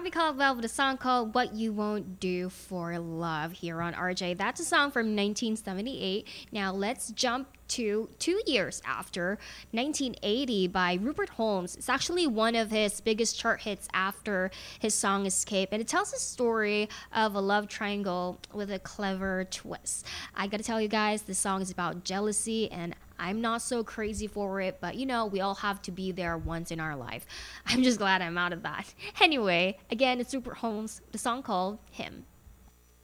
Robbie Caldwell with a song called What You Won't Do for Love here on RJ. That's a song from 1978. Now let's jump to 2 years after, 1980 by Rupert Holmes. It's actually one of his biggest chart hits after his song Escape, and it tells a story of a love triangle with a clever twist. I gotta tell you guys, this song is about jealousy, and I'm not so crazy for it, but you know, we all have to be there once in our life. I'm just glad I'm out of that. Anyway, again, it's Rupert Holmes, the song called Him.